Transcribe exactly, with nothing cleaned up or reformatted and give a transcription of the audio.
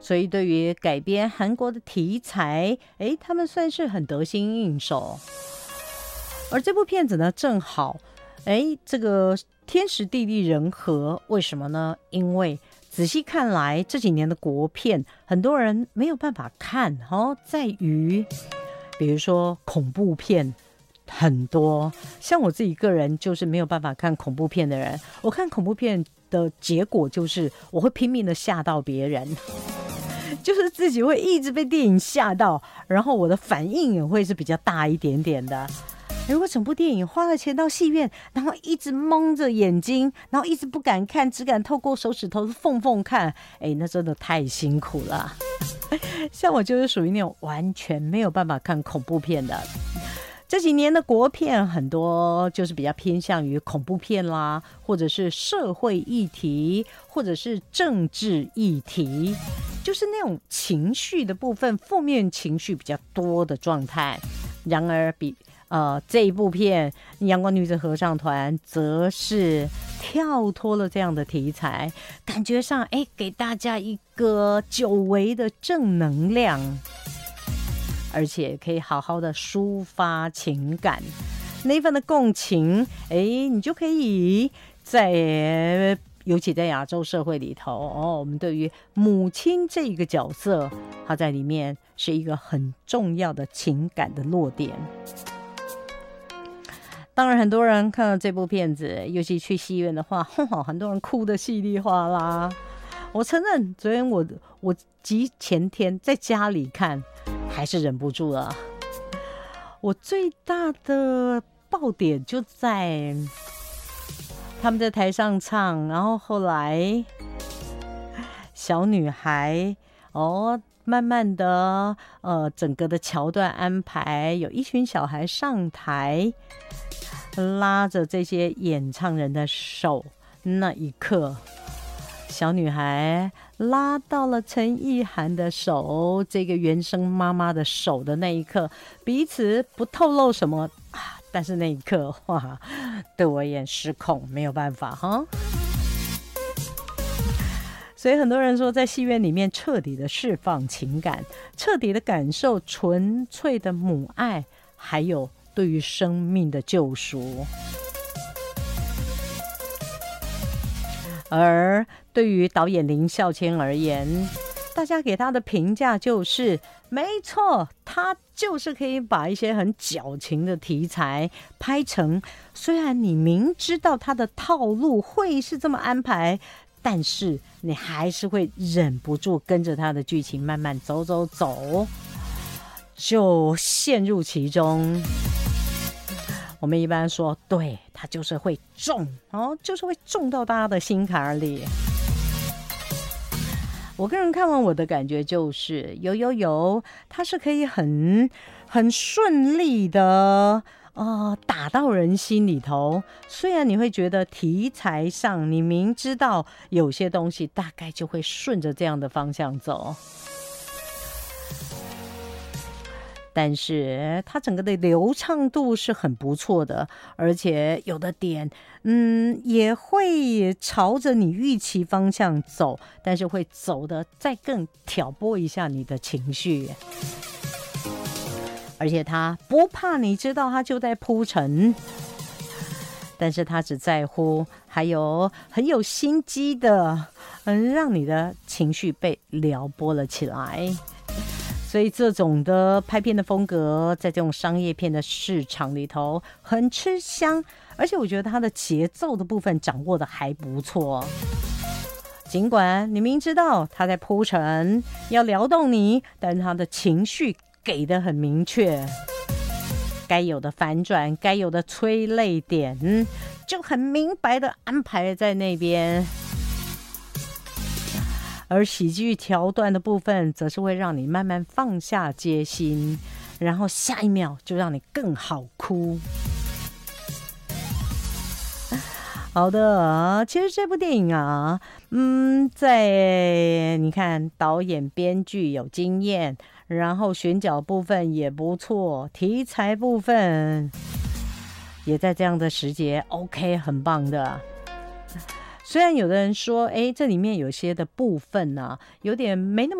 所以对于改编韩国的题材，诶，他们算是很得心应手。而这部片子呢，正好，诶，这个天时地利人和，为什么呢？因为仔细看来，这几年的国片，很多人没有办法看哦，在于，比如说恐怖片。很多像我自己个人就是没有办法看恐怖片的人，我看恐怖片的结果就是我会拼命的吓到别人，就是自己会一直被电影吓到，然后我的反应也会是比较大一点点的。如果整部电影花了钱到戏院，然后一直蒙着眼睛，然后一直不敢看，只敢透过手指头缝缝看，哎，那真的太辛苦了。像我就是属于那种完全没有办法看恐怖片的。这几年的国片很多就是比较偏向于恐怖片啦，或者是社会议题，或者是政治议题，就是那种情绪的部分，负面情绪比较多的状态。然而比呃这一部片《阳光女子合唱团》则是跳脱了这样的题材，感觉上哎给大家一个久违的正能量。而且可以好好的抒发情感，那一份的共情，哎，你就可以在，尤其在亚洲社会里头哦，我们对于母亲这一个角色，它在里面是一个很重要的情感的落点。当然，很多人看到这部片子，尤其去戏院的话，很多人哭得稀里哗啦。我承认，昨天我我及前天在家里看。还是忍不住了。我最大的爆点就在他们在台上唱，然后后来小女孩哦，慢慢的呃，整个的桥段安排，有一群小孩上台，拉着这些演唱人的手，那一刻。小女孩拉到了陈意涵的手，这个原生妈妈的手的那一刻，彼此不透露什么啊，但是那一刻哇，对我而言失控，没有办法哈。所以很多人说，在戏院里面彻底的释放情感，彻底的感受纯粹的母爱，还有对于生命的救赎。而对于导演林孝谦而言，大家给他的评价就是没错，他就是可以把一些很矫情的题材拍成，虽然你明知道他的套路会是这么安排，但是你还是会忍不住跟着他的剧情慢慢走走走，就陷入其中。我们一般说，对，它就是会中哦，就是会中到大家的心坎里。我个人看完我的感觉就是，有有有，它是可以很很顺利的呃打到人心里头。虽然你会觉得题材上，你明知道有些东西大概就会顺着这样的方向走。但是它整个的流畅度是很不错的，而且有的点嗯也会朝着你预期方向走，但是会走的再更挑拨一下你的情绪，而且它不怕你知道它就在铺陈，但是他只在乎还有很有心机的嗯，让你的情绪被撩拨了起来。所以这种的拍片的风格，在这种商业片的市场里头很吃香，而且我觉得它的节奏的部分掌握的还不错。尽管你明知道他在铺陈要撩动你，但是他的情绪给的很明确，该有的反转，该有的催泪点就很明白的安排在那边。而喜剧桥段的部分则是会让你慢慢放下戒心，然后下一秒就让你更好哭。好的，其实这部电影啊，嗯，在你看导演编剧有经验，然后选角部分也不错，题材部分也在这样的时节 OK 很棒的。虽然有的人说，哎，这里面有些的部分呢、啊，有点没那么